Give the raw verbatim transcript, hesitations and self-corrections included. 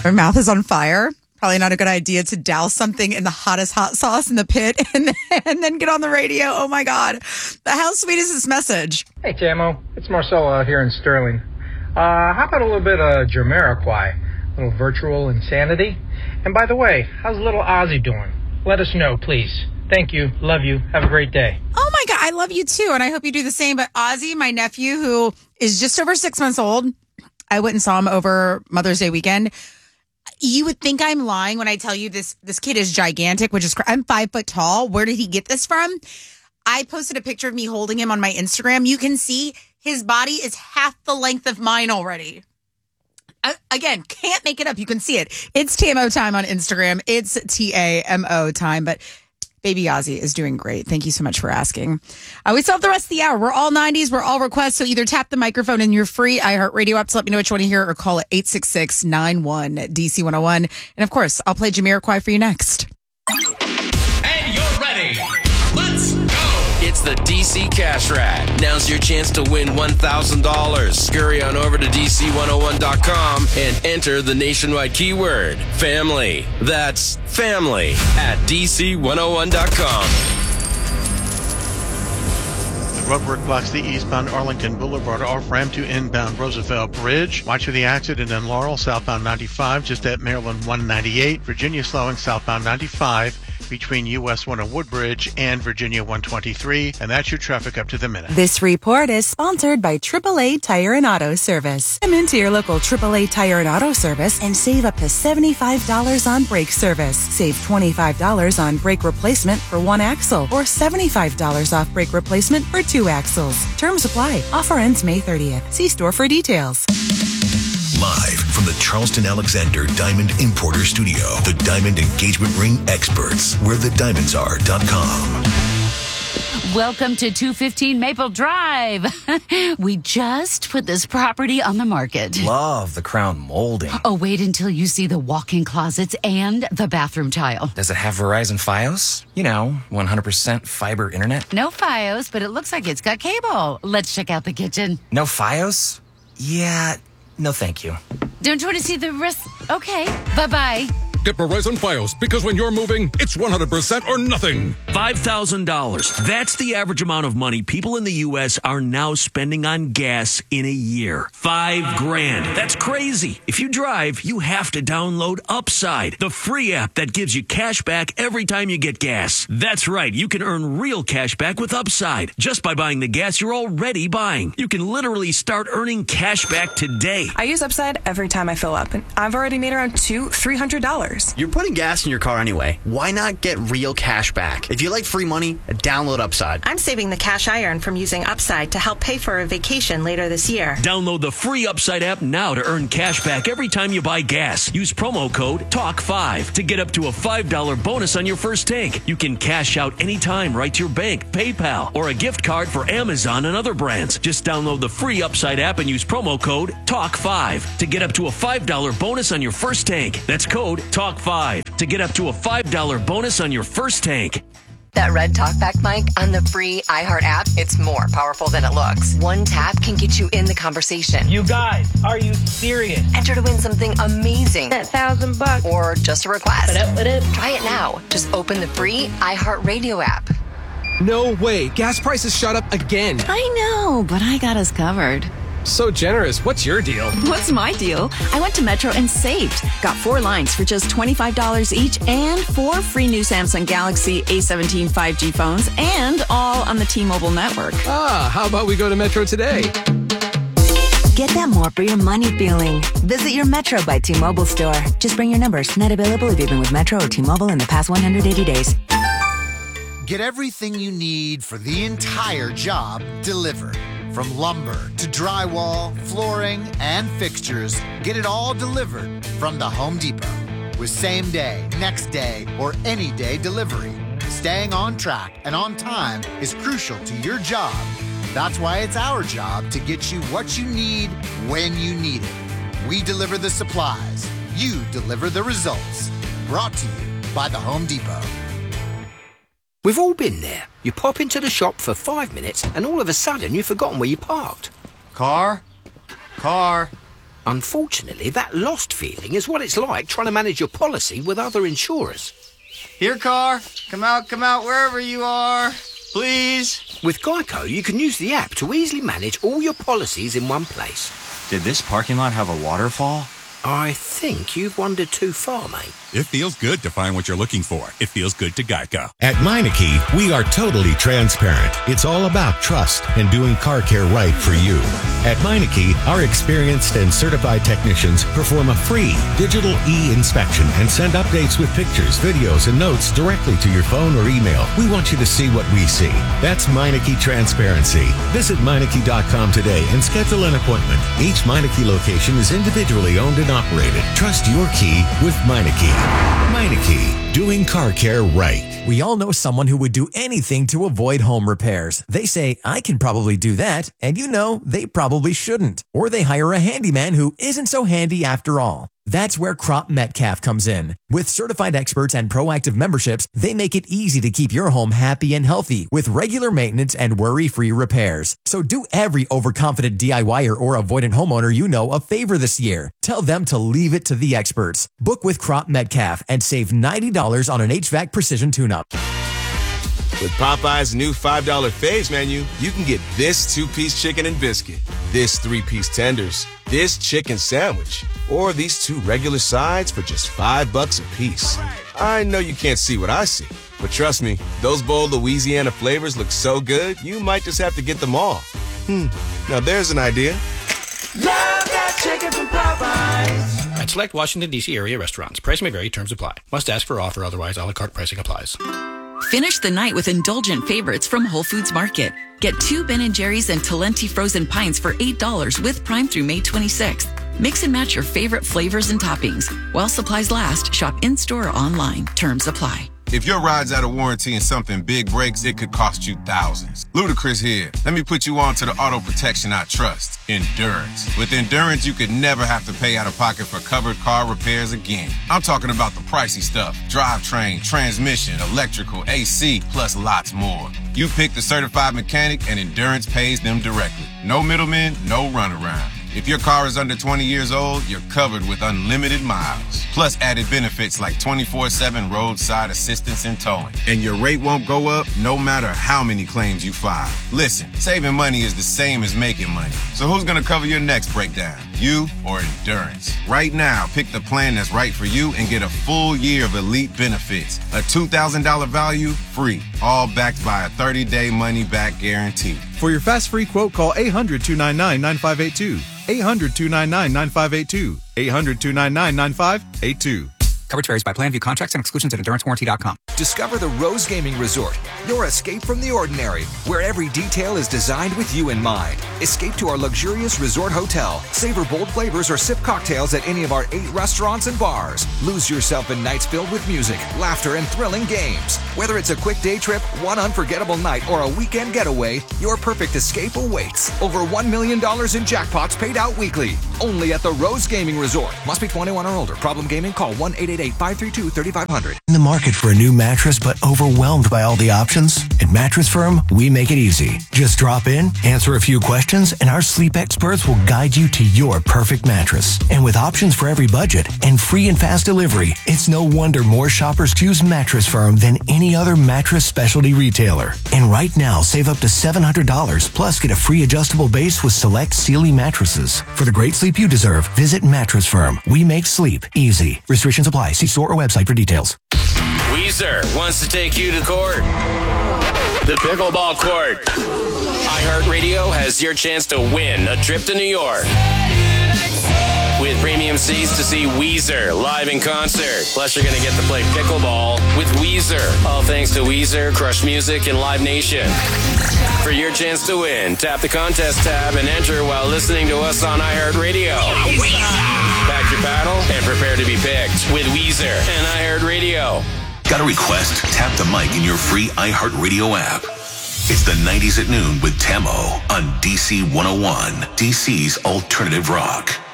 My mouth is on fire. Probably not a good idea to douse something in the hottest hot sauce in the pit and, and then get on the radio. Oh, my God. How sweet is this message? Hey, Tamo. It's Marcelo here in Sterling. Uh, how about a little bit of Jamiroquai? A little virtual insanity? And by the way, how's little Ozzy doing? Let us know, please. Thank you. Love you. Have a great day. Oh, my God. I love you, too. And I hope you do the same. But Ozzy, my nephew, who is just over six months old, I went and saw him over Mother's Day weekend. You would think I'm lying when I tell you this this kid is gigantic, which is, I'm five foot tall. Where did he get this from? I posted a picture of me holding him on my Instagram. You can see his body is half the length of mine already. Uh, again, can't make it up. You can see it. It's T M O time on Instagram. It's T A M O time. But baby Ozzy is doing great. Thank you so much for asking. Uh, we still have the rest of the hour. We're all nineties. We're all requests. So either tap the microphone in your free iHeartRadio app to let me know what you want to hear or call it eight six six, nine one, D C one oh one. And of course, I'll play Jamiroquai for you next. And you're ready. Let's go. It's the D C Cash Rat. Now's your chance to win one thousand dollars. Scurry on over to D C one oh one dot com and enter the nationwide keyword, family. That's family at D C one oh one dot com. Roadwork blocks the eastbound Arlington Boulevard off-ramp to inbound Roosevelt Bridge. Watch for the accident in Laurel, southbound ninety-five, just at Maryland one ninety-eight. Virginia slowing southbound ninety-five between U S one at Woodbridge and Virginia one twenty-three. And that's your traffic up to the minute. This report is sponsored by triple A Tire and Auto Service. Come into your local triple A Tire and Auto Service and save up to seventy-five dollars on brake service. Save twenty-five dollars on brake replacement for one axle or seventy-five dollars off brake replacement for two axles. Terms apply. Offer ends May thirtieth. See store for details. Live from the Charleston Alexander Diamond Importer Studio, the Diamond Engagement Ring Experts, where the diamonds are dot com. Welcome to two fifteen Maple Drive. We just put this property on the market. Love the crown molding. Oh, wait until you see the walk-in closets and the bathroom tile. Does it have Verizon Fios? You know, one hundred percent fiber internet? No Fios, but it looks like it's got cable. Let's check out the kitchen. No Fios? Yeah, no thank you. Don't you want to see the rest? Okay, bye-bye. Get Verizon Fios, because when you're moving, it's one hundred percent or nothing. five thousand dollars. That's the average amount of money people in the U S are now spending on gas in a year. Five grand. That's crazy. If you drive, you have to download Upside, the free app that gives you cash back every time you get gas. That's right. You can earn real cash back with Upside just by buying the gas you're already buying. You can literally start earning cash back today. I use Upside every time I fill up, and I've already made around two, three hundred dollars. You're putting gas in your car anyway. Why not get real cash back? If you like free money, download Upside. I'm saving the cash I earn from using Upside to help pay for a vacation later this year. Download the free Upside app now to earn cash back every time you buy gas. Use promo code talk five to get up to a five dollars bonus on your first tank. You can cash out anytime right to your bank, PayPal, or a gift card for Amazon and other brands. Just download the free Upside app and use promo code talk five to get up to a five dollars bonus on your first tank. That's code talk five to get up to a five dollars bonus on your first tank. That red talkback mic on the free iHeart app, it's more powerful than it looks. One tap can get you in the conversation. You guys, are you serious? Enter to win something amazing. That thousand bucks. Or just a request. What up, what up? Try it now. Just open the free iHeartRadio app. No way. Gas prices shot up again. I know, but I got us covered. So generous. What's your deal? What's my deal? I went to Metro and saved. Got four lines for just twenty-five dollars each and four free new Samsung Galaxy A seventeen five G phones, and all on the T-Mobile network. Ah, how about we go to Metro today? Get that more for your money feeling. Visit your Metro by T-Mobile store. Just bring your numbers. Not available if you've been with Metro or T-Mobile in the past one hundred eighty days. Get everything you need for the entire job delivered. From lumber to drywall, flooring, and fixtures, get it all delivered from the Home Depot. With same day, next day, or any day delivery. Staying on track and on time is crucial to your job. That's why it's our job to get you what you need when you need it. We deliver the supplies. You deliver the results. Brought to you by the Home Depot. We've all been there. You pop into the shop for five minutes and all of a sudden you've forgotten where you parked. Car? Car? Unfortunately, that lost feeling is what it's like trying to manage your policy with other insurers. Here, car. Come out, come out, wherever you are. Please. With Geico, you can use the app to easily manage all your policies in one place. Did this parking lot have a waterfall? I think you've wandered too far, mate. It feels good to find what you're looking for. It feels good to Geico. At Meineke, we are totally transparent. It's all about trust and doing car care right for you. At Meineke, our experienced and certified technicians perform a free digital e-inspection and send updates with pictures, videos, and notes directly to your phone or email. We want you to see what we see. That's Meineke Transparency. Visit Meineke dot com today and schedule an appointment. Each Meineke location is individually owned and operated. Trust your key with Meineke. Meineke, doing car care right. We all know someone who would do anything to avoid home repairs. They say, I can probably do that, and you know, they probably shouldn't. Or they hire a handyman who isn't so handy after all. That's where Crop Metcalf comes in. With certified experts and proactive memberships, they make it easy to keep your home happy and healthy with regular maintenance and worry-free repairs. So do every overconfident DIYer or avoidant homeowner you know a favor this year. Tell them to leave it to the experts. Book with Crop Metcalf and save ninety dollars on an H V A C Precision tune-up. With Popeye's new five dollar Faves menu, you can get this two-piece chicken and biscuit, this three-piece tenders, this chicken sandwich, or these two regular sides for just five bucks a piece. I know you can't see what I see, but trust me, those bold Louisiana flavors look so good, you might just have to get them all. Hmm, now there's an idea. Love that chicken from Popeyes. At select Washington, D C area restaurants. Price may vary. Terms apply. Must ask for offer. Otherwise, a la carte pricing applies. Finish the night with indulgent favorites from Whole Foods Market. Get two Ben and Jerry's and Talenti frozen pints for eight dollars with Prime through May twenty-sixth. Mix and match your favorite flavors and toppings. While supplies last, shop in-store or online. Terms apply. If your ride's out of warranty and something big breaks, it could cost you thousands. Ludacris here. Let me put you on to the auto protection I trust, Endurance. With Endurance, you could never have to pay out of pocket for covered car repairs again. I'm talking about the pricey stuff. Drivetrain, transmission, electrical, A C, plus lots more. You pick the certified mechanic and Endurance pays them directly. No middlemen, no runaround. If your car is under twenty years old, you're covered with unlimited miles. Plus added benefits like twenty-four seven roadside assistance and towing. And your rate won't go up no matter how many claims you file. Listen, saving money is the same as making money. So who's gonna cover your next breakdown? You or Endurance? Right now, pick the plan that's right for you and get a full year of elite benefits. A two thousand dollars value, free. All backed by a thirty day money back guarantee. For your fast free quote, call eight hundred, two nine nine, nine five eight two. eight hundred, two nine nine, nine five eight two. eight hundred, two nine nine, nine five eight two. Coverage varies by plan. View contracts and exclusions at endurance warranty dot com. Discover the Rose Gaming Resort, your escape from the ordinary, where every detail is designed with you in mind. Escape to our luxurious resort hotel. Savor bold flavors or sip cocktails at any of our eight restaurants and bars. Lose yourself in nights filled with music, laughter, and thrilling games. Whether it's a quick day trip, one unforgettable night, or a weekend getaway, your perfect escape awaits. Over one million dollars in jackpots paid out weekly. Only at the Rose Gaming Resort. Must be twenty-one or older. Problem gaming? Call one eight eight eight, five three two, three five zero zero. In the market for a new mattress but overwhelmed by all the options? At Mattress Firm, we make it easy. Just drop in, answer a few questions, and our sleep experts will guide you to your perfect mattress. And with options for every budget and free and fast delivery, it's no wonder more shoppers choose Mattress Firm than any other mattress specialty retailer. And right now, save up to seven hundred dollars, plus get a free adjustable base with select Sealy mattresses. For the great sleep you deserve, visit Mattress Firm. We make sleep easy. Restrictions apply. See store or website for details. Weezer wants to take you to court. The pickleball court. iHeartRadio has your chance to win a trip to New York. With premium seats to see Weezer live in concert. Plus, you're going to get to play pickleball with Weezer. All thanks to Weezer, Crush Music, and Live Nation. For your chance to win, tap the contest tab and enter while listening to us on iHeartRadio. Pack your paddle and prepare to be picked with Weezer and iHeartRadio. Got a request? Tap the mic in your free iHeartRadio app. It's the nineties at noon with Tamo on D C one oh one, D C's alternative rock.